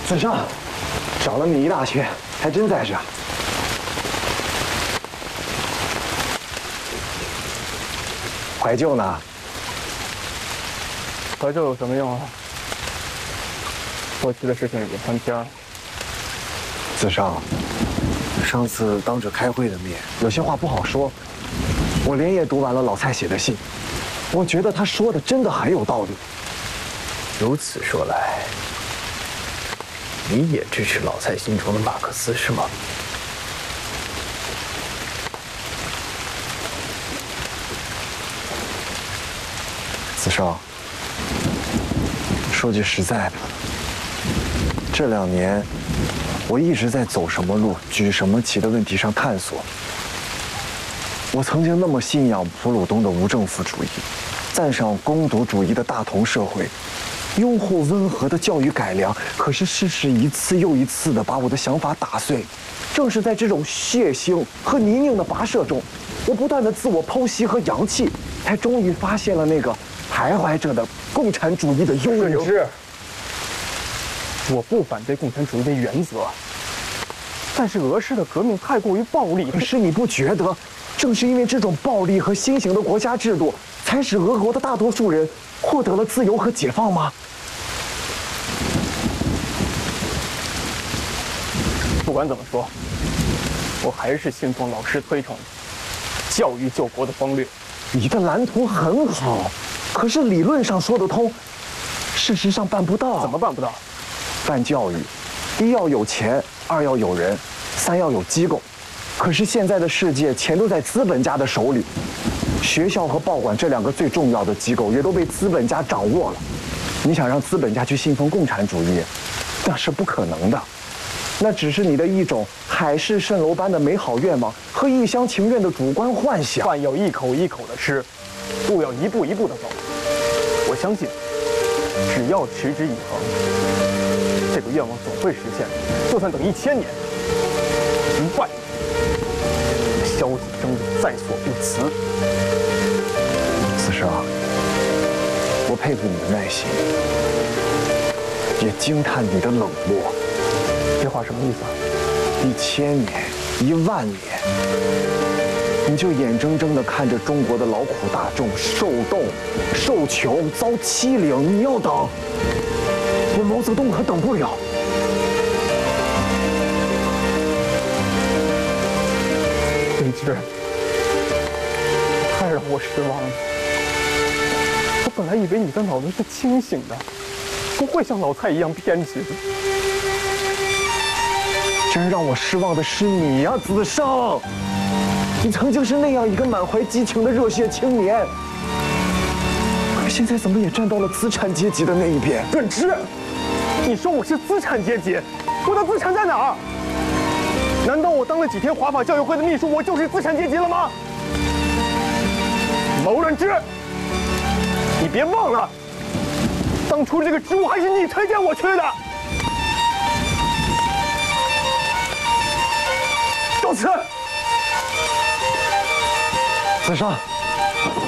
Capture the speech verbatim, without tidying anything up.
子尚，找了你一大圈，还真在这。怀旧呢？ 怀旧有什么用啊？过去的事情已经翻篇了。 子尚，上次当着开会的面，有些话不好说。我连夜读完了老蔡写的信，我觉得他说的真的很有道理。 如此说来，你也支持老蔡心中的马克思是吗？ 子尚，说句实在的，这两年我一直在走什么路、举什么旗的问题上探索。我曾经那么信仰普鲁东的无政府主义，赞赏攻读主义的大同社会，拥护温和的教育改良。可是事实一次又一次地把我的想法打碎。正是在这种血腥和泥泞的跋涉中，我不断的自我剖析和扬弃，才终于发现了那个徘徊着的共产主义的幽灵。 顺之，我不反对共产主义的原则，但是俄式的革命太过于暴力。 可是你不觉得，正是因为这种暴力和新型的国家制度，才使俄国的大多数人获得了自由和解放吗？ 不管怎么说，我还是信奉老师推崇的教育救国的方略。 你的蓝图很好，可是理论上说得通，事实上办不到。 怎么办不到？ 办教育，一要有钱，二要有人，三要有机构。可是现在的世界，钱都在资本家的手里，学校和报馆这两个最重要的机构也都被资本家掌握了。你想让资本家去信奉共产主义，那是不可能的。那只是你的一种海市蜃楼般的美好愿望和一厢情愿的主观幻想。 饭要一口一口的吃，路要一步一步的走。我相信，只要持之以恒，这个愿望总会实现的。就算等一千年、一万年，萧子争也在所不辞。 子尚，我佩服你的耐心，也惊叹你的冷漠。 这话什么意思啊？ 一千年、一万年，你就眼睁睁地看着中国的劳苦大众受冻、受穷、遭欺凌，你要等，我毛泽东可等不了。 李直，太让我失望了。我本来以为你的脑子是清醒的，不会像老蔡一样偏执的。 真让我失望的是你呀，子尚！你曾经是那样一个满怀激情的热血青年，可现在怎么也站到了资产阶级的那一边？ 润之，你说我是资产阶级，我的资产在哪儿？难道我当了几天华法教育会的秘书，我就是资产阶级了吗？牟润之，你别忘了，当初这个职务还是你推荐我去的。 到此，子尚。